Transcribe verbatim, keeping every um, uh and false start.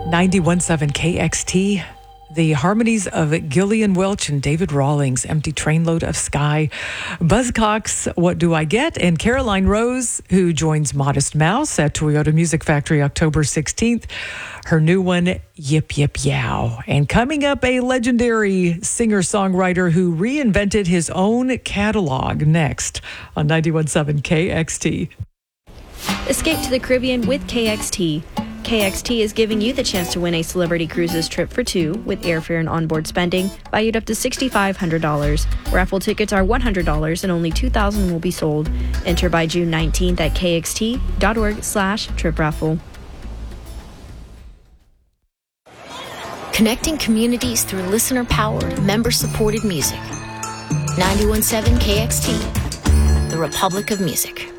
ninety-one point seven K X T. The harmonies of Gillian Welch and David Rawlings, Empty Trainload of Sky. Buzzcocks, What Do I Get? And Caroline Rose, who joins Modest Mouse at Toyota Music Factory October sixteenth. Her new one, Yip Yip Yow. And coming up, a legendary singer-songwriter who reinvented his own catalog next on ninety-one point seven K X T. Escape to the Caribbean with K X T. K X T is giving you the chance to win a Celebrity Cruises trip for two with airfare and onboard spending valued up to six thousand five hundred dollars. Raffle tickets are one hundred dollars and only two thousand will be sold. Enter by June nineteenth at kxt.org slash trip raffle. Connecting communities through listener-powered, member-supported music. ninety-one point seven K X T, the Republic of Music.